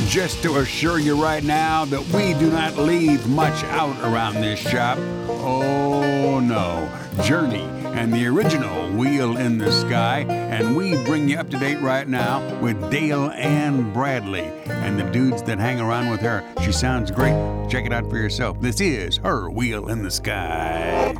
Just to assure you right now that we do not leave much out around this shop. Oh no, Journey and the original Wheel in the Sky, and we bring you up to date right now with Dale Ann Bradley and the dudes that hang around with her. She sounds great. Check it out for yourself. This is her Wheel in the Sky.